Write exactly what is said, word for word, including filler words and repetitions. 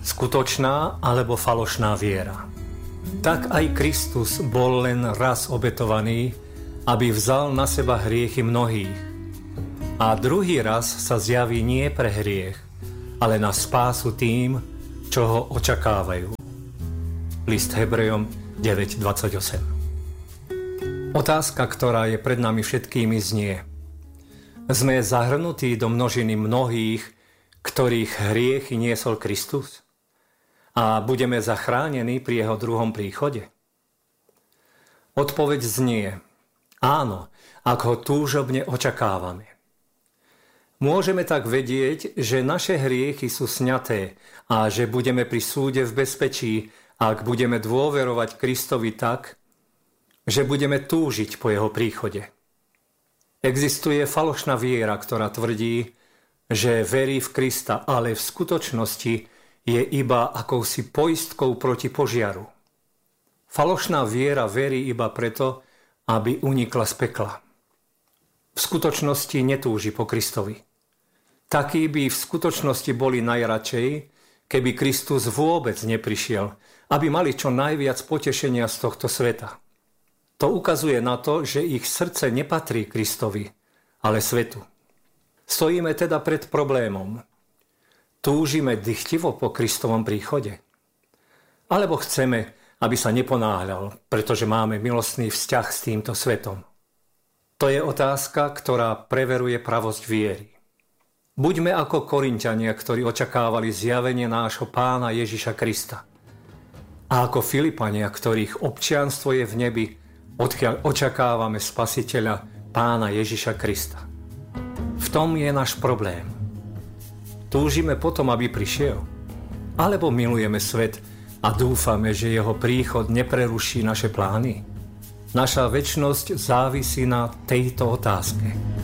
Skutočná alebo falošná viera. Tak aj Kristus bol len raz obetovaný, aby vzal na seba hriechy mnohých. A druhý raz sa zjaví nie pre hriech, ale na spásu tým, čo ho očakávajú. List Hebrejom deväť dvadsaťosem. Otázka, ktorá je pred nami všetkými, znie: sme zahrnutí do množiny mnohých, ktorých hriechy niesol Kristus? A budeme zachránení pri jeho druhom príchode? Odpoveď znie: áno, ak ho túžobne očakávame. Môžeme tak vedieť, že naše hriechy sú sňaté a že budeme pri súde v bezpečí, ak budeme dôverovať Kristovi tak, že budeme túžiť po jeho príchode. Existuje falošná viera, ktorá tvrdí, že verí v Krista, ale v skutočnosti je iba akousi poistkou proti požiaru. Falošná viera verí iba preto, aby unikla z pekla. V skutočnosti netúži po Kristovi. Takí by v skutočnosti boli najradšej, keby Kristus vôbec neprišiel, aby mali čo najviac potešenia z tohto sveta. To ukazuje na to, že ich srdce nepatrí Kristovi, ale svetu. Stojíme teda pred problémom. Túžime dychtivo po Kristovom príchode? Alebo chceme, aby sa neponáhľal, pretože máme milostný vzťah s týmto svetom? To je otázka, ktorá preveruje pravosť viery. Buďme ako Korinťania, ktorí očakávali zjavenie nášho Pána Ježiša Krista. A ako Filipania, ktorých občianstvo je v nebi, odkiaľ očakávame Spasiteľa Pána Ježiša Krista. V tom je náš problém. Túžime potom, aby prišiel? Alebo milujeme svet a dúfame, že jeho príchod nepreruší naše plány? Naša večnosť závisí na tejto otázke.